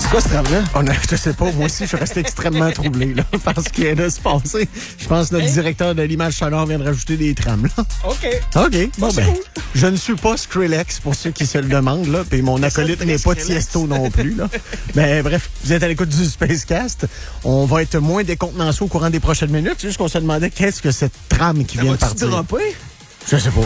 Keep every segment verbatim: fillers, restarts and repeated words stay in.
C'est quoi ce tram-là? On a, je sais pas, moi aussi, je suis resté extrêmement troublé, là, parce qu'il vient de se passer. Je pense que notre Hey. directeur de l'image sonore vient de rajouter des trams, là. OK. OK. Bon, c'est ben, cool. je ne suis pas Skrillex, pour ceux qui se le demandent, là, puis mon acolyte n'est pas Tiesto non plus, là. Ben, bref, vous êtes à l'écoute du Spacecast. On va être moins décontenancés au courant des prochaines minutes. C'est juste qu'on se demandait qu'est-ce que cette trame qui vient de Va-tu partir. dropper? Je sais pas.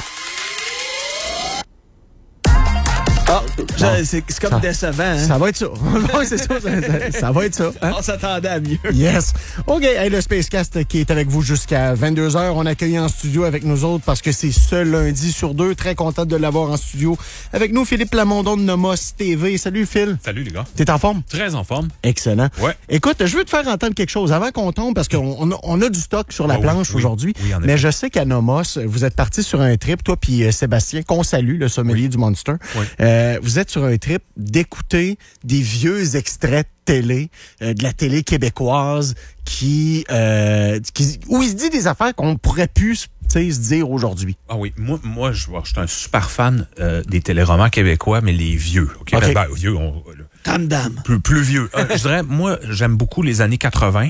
Ah, je- Bon. c'est c'est comme Ça- décevant, hein? Ça va être ça. Oui, c'est ça, ça. ça- Ça va être ça. hein? On s'attendait à mieux. Yes. OK. Hey, le Spacecast qui est avec vous jusqu'à vingt-deux heures. On accueille en studio avec nous autres parce que c'est ce lundi sur deux. Très content de l'avoir en studio. Avec nous, Philippe Plamondon de Nomos T V. Salut, Phil. Salut les gars. T'es en forme? Très en forme. Excellent. Ouais. Écoute, je veux te faire entendre quelque chose avant qu'on tombe parce qu'on on a, on a du stock sur la Ah oui, planche oui, aujourd'hui. oui, en mais effet. je sais qu'à Nomos, vous êtes partis sur un trip, toi puis euh, Sébastien, qu'on salue, le sommelier du Monster. Oui. Euh, vous êtes sur un trip d'écouter des vieux extraits de télé, euh, de la télé québécoise qui, euh, qui où il se dit des affaires qu'on pourrait plus tu sais, se dire aujourd'hui. Ah oui, moi, moi je, je suis un super fan euh, des téléromans québécois, mais les vieux. OK? OK. Ben, vieux, on, Tam dam. plus, plus vieux. Euh, je dirais, moi, j'aime beaucoup les années quatre-vingts,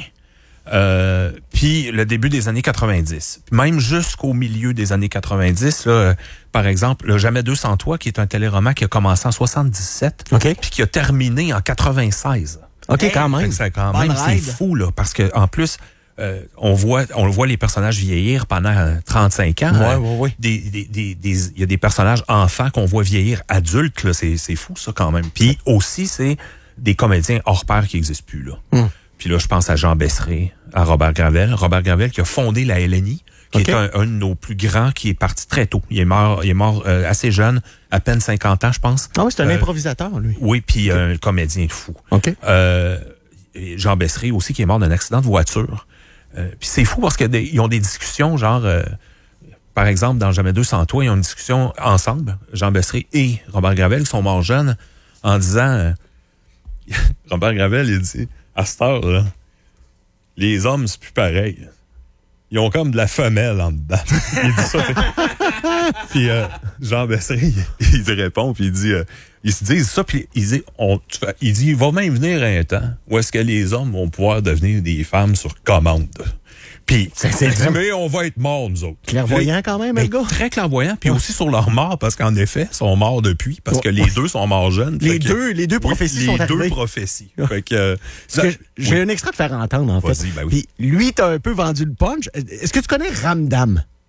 euh, puis le début des années quatre-vingt-dix. Même jusqu'au milieu des années quatre-vingt-dix, là, euh, par exemple, le Jamais deux sans toi, qui est un téléroman qui a commencé en soixante-dix-sept, OK. puis qui a terminé en quatre-vingt-seize. OK, Hey, quand Fait même. que c'est quand Bonne même, c'est ride. fou, là, parce que en plus, euh, on voit on voit les personnages vieillir pendant euh, trente-cinq ans. Ouais, Euh, ouais, ouais. Des, des, des, des- il y a des personnages enfants qu'on voit vieillir adultes, là, c'est, c'est fou, ça, quand même. Puis aussi, c'est des comédiens hors pair qui n'existent plus, là. Hum. Puis là, je pense à Jean Besseret, à Robert Gravel. Robert Gravel qui a fondé la L N I, qui OK. est un, un de nos plus grands, qui est parti très tôt. Il est mort, il est mort euh, assez jeune, à peine cinquante ans, je pense. Ah oui, c'est un Euh, improvisateur, lui. Oui, puis un comédien de fou. OK. Euh, et Jean Besseret aussi, qui est mort d'un accident de voiture. Euh, puis c'est fou parce qu'ils ont des discussions, genre, euh, par exemple, dans Jamais deux sans toi, ils ont une discussion ensemble, Jean Besseret et Robert Gravel, qui sont morts jeunes, en disant, euh, Robert Gravel, il dit, à cette heure, là, les hommes, c'est plus pareil. Ils ont comme de la femelle en dedans. Il dit ça. Puis euh, Jean Besseret, il, il y répond, puis il dit, euh, ils se disent ça, puis il dit, on, tu fais- il dit, il va même venir un temps où est-ce que les hommes vont pouvoir devenir des femmes sur commande. Puis C'est- c'est il dit, vraiment- mais on va être morts, nous autres. Clairvoyant quand même, Mais le gars. très clairvoyant, puis aussi sur leur mort, parce qu'en effet, ils sont morts depuis, parce que les deux sont morts jeunes. Les Fait que- deux, les deux Oui, prophéties les sont deux arrivées. prophéties. Fait que, euh, Parce que j'ai oui. un extrait de faire entendre, en fait. Vas-y, ben oui. Puis lui, t'as un peu vendu le punch. Est-ce que tu connais Ramdam?